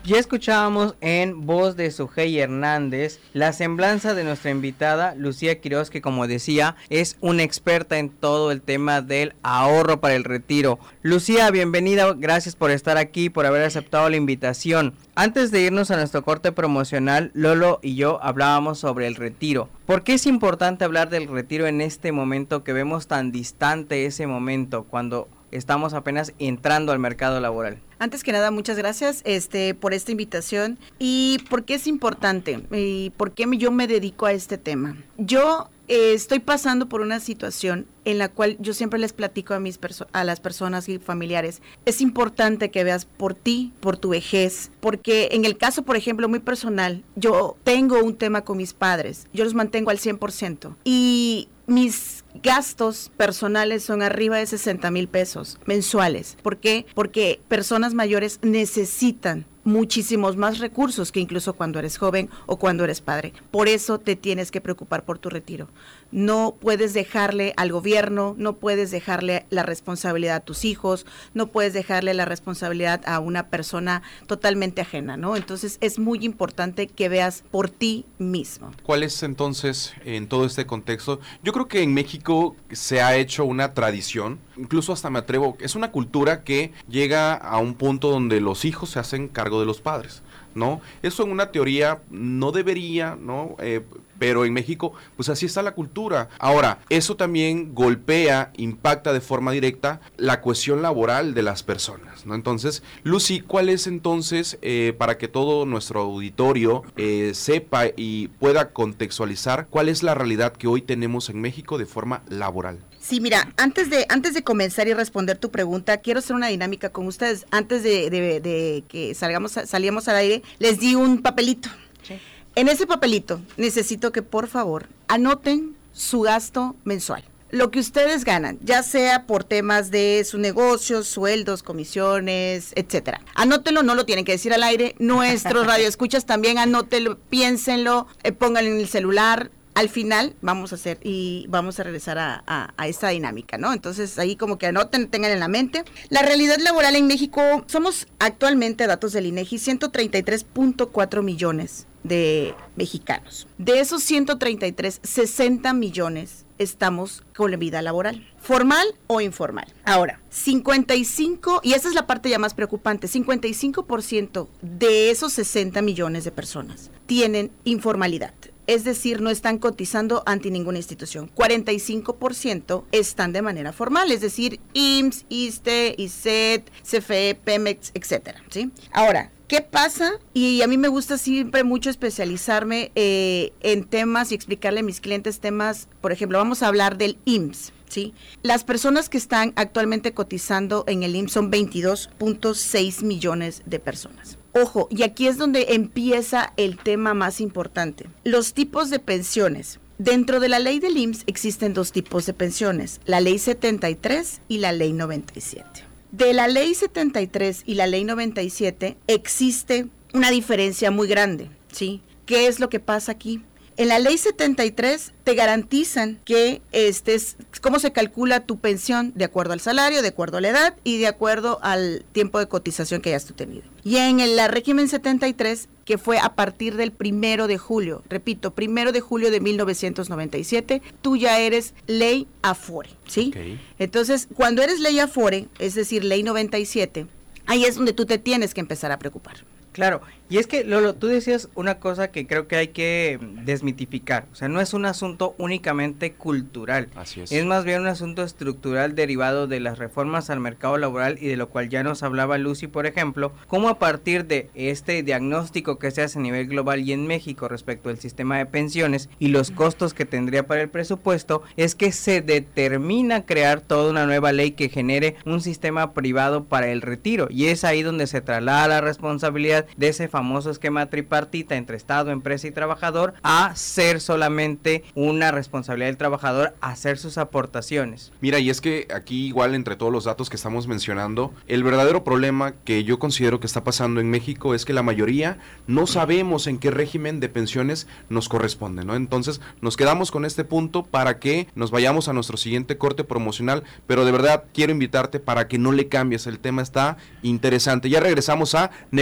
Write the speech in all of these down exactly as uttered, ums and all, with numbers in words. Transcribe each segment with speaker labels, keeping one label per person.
Speaker 1: Ya escuchábamos en voz de Sujei Hernández la semblanza de nuestra invitada Lucía Quiroz, que como decía es una experta en todo el tema del ahorro para el retiro. Lucía, bienvenida, gracias por estar aquí, por haber aceptado la invitación. Antes de irnos a nuestro corte promocional, Lolo y yo hablábamos sobre el retiro. ¿Por qué es importante hablar del retiro en este momento que vemos tan distante ese momento cuando estamos apenas entrando al mercado laboral?
Speaker 2: Antes que nada, muchas gracias este, por esta invitación. ¿Y por qué es importante? ¿Y por qué yo me dedico a este tema? Yo eh, estoy pasando por una situación en la cual yo siempre les platico a mis perso- a las personas y familiares, es importante que veas por ti, por tu vejez, porque en el caso, por ejemplo, muy personal, yo tengo un tema con mis padres, yo los mantengo al cien por ciento y mis gastos personales son arriba de sesenta mil pesos mensuales. ¿Por qué? Porque personas mayores necesitan muchísimos más recursos que incluso cuando eres joven o cuando eres padre. Por eso te tienes que preocupar por tu retiro. No puedes dejarle al gobierno, no puedes dejarle la responsabilidad a tus hijos, no puedes dejarle la responsabilidad a una persona totalmente ajena, ¿no? Entonces es muy importante que veas por ti mismo.
Speaker 3: ¿Cuál es entonces, en todo este contexto? Yo creo que en México se ha hecho una tradición, incluso hasta me atrevo, es una cultura que llega a un punto donde los hijos se hacen cargo de los padres, ¿no? Eso en una teoría no debería, ¿no? Eh, pero en México, pues así está la cultura. Ahora, eso también golpea, impacta de forma directa la cohesión laboral de las personas, ¿no? Entonces, Lucy, ¿cuál es entonces, eh, para que todo nuestro auditorio eh, sepa y pueda contextualizar cuál es la realidad que hoy tenemos en México de forma laboral?
Speaker 2: Sí, mira, antes de antes de comenzar y responder tu pregunta, quiero hacer una dinámica con ustedes. Antes de, de, de que salgamos salíamos al aire, les di un papelito. Sí. En ese papelito necesito que por favor anoten su gasto mensual. Lo que ustedes ganan, ya sea por temas de su negocio, sueldos, comisiones, etcétera. Anótenlo, no lo tienen que decir al aire. Nuestros radioescuchas también anótenlo, piénsenlo, eh, pónganlo en el celular. Al final vamos a hacer y vamos a regresar a, a, a esta dinámica, ¿no? Entonces ahí como que anoten, tengan en la mente. La realidad laboral en México, somos actualmente, datos del INEGI, ciento treinta y tres punto cuatro millones de mexicanos. De esos ciento treinta y tres, sesenta millones estamos con la vida laboral, formal o informal. Ahora, cincuenta y cinco, y esa es la parte ya más preocupante, cincuenta y cinco por ciento de esos sesenta millones de personas tienen informalidad. Es decir, no están cotizando ante ninguna institución. cuarenta y cinco por ciento están de manera formal, es decir, I M S S, ISSSTE, ISET, C F E, Pemex, etcétera, ¿sí? Ahora, ¿qué pasa? Y a mí me gusta siempre mucho especializarme eh, en temas y explicarle a mis clientes temas. Por ejemplo, vamos a hablar del I M S S, ¿sí? Las personas que están actualmente cotizando en el I M S S son veintidós punto seis millones de personas. Ojo, y aquí es donde empieza el tema más importante. Los tipos de pensiones. Dentro de la ley del I M S S existen dos tipos de pensiones, la ley setenta y tres y la ley noventa y siete. De la ley setenta y tres y la ley noventa y siete existe una diferencia muy grande, ¿sí? ¿Qué es lo que pasa aquí? En la ley setenta y tres te garantizan que estés, cómo se calcula tu pensión de acuerdo al salario, de acuerdo a la edad y de acuerdo al tiempo de cotización que hayas tú tenido. Y en el régimen setenta y tres, que fue a partir del primero de julio, repito, primero de julio de mil novecientos noventa y siete, tú ya eres ley Afore, ¿sí? Okay. Entonces, cuando eres ley Afore, es decir, ley noventa y siete, ahí es donde tú te tienes que empezar a preocupar.
Speaker 1: Claro, y es que Lolo, tú decías una cosa que creo que hay que desmitificar, o sea, no es un asunto únicamente cultural,
Speaker 3: así es.
Speaker 1: Es más bien un asunto estructural derivado de las reformas al mercado laboral y de lo cual ya nos hablaba Lucy, por ejemplo, cómo a partir de este diagnóstico que se hace a nivel global y en México respecto al sistema de pensiones y los costos que tendría para el presupuesto, es que se determina crear toda una nueva ley que genere un sistema privado para el retiro, y es ahí donde se traslada la responsabilidad de ese famoso esquema tripartita entre Estado, empresa y trabajador a ser solamente una responsabilidad del trabajador hacer sus aportaciones.
Speaker 3: Mira, y es que aquí igual entre todos los datos que estamos mencionando, el verdadero problema que yo considero que está pasando en México es que la mayoría no sabemos en qué régimen de pensiones nos corresponde, ¿no? Entonces nos quedamos con este punto para que nos vayamos a nuestro siguiente corte promocional, pero de verdad quiero invitarte para que no le cambies, el tema está interesante. Ya regresamos a Negocios al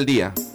Speaker 3: al día.